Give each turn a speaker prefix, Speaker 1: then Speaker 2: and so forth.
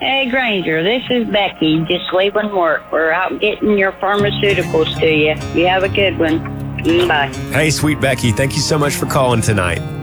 Speaker 1: Hey, Granger, this is Becky, just leaving work. We're out getting your pharmaceuticals to you. You have a good one. Bye.
Speaker 2: Hey, sweet Becky, thank you so much for calling tonight.